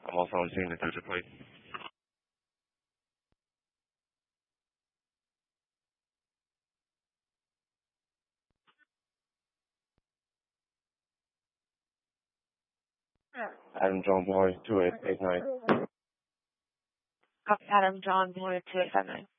I'm also on scene to touch a plate. Adam John Boy, 2889. Copy Adam John Boy 2879.